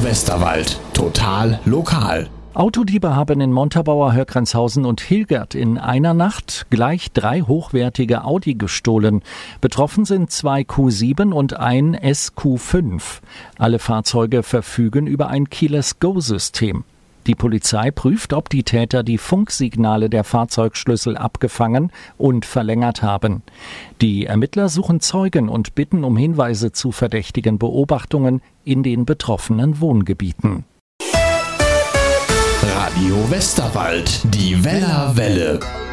Westerwald. Total lokal. Autodiebe haben in Montabaur, Hörgrenzhausen und Hilgert in einer Nacht gleich 3 hochwertige Audi gestohlen. Betroffen sind 2 Q7 und ein SQ5. Alle Fahrzeuge verfügen über ein Keyless-Go-System. Die Polizei prüft, ob die Täter die Funksignale der Fahrzeugschlüssel abgefangen und verlängert haben. Die Ermittler suchen Zeugen und bitten um Hinweise zu verdächtigen Beobachtungen in den betroffenen Wohngebieten. Radio Westerwald, die Weller Welle.